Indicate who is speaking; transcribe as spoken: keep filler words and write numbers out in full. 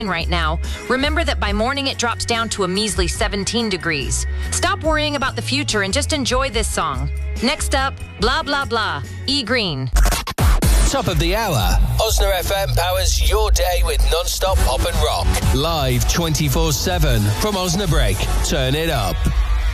Speaker 1: right now. Remember that by morning it drops down to a measly seventeen degrees. Stop worrying about the future and just enjoy this song. Next up, Blah Blah Blah, E Green.
Speaker 2: Top of the hour. Osna F M powers your day with non-stop pop and rock. Live twenty-four seven from Osnabrück. Turn it up.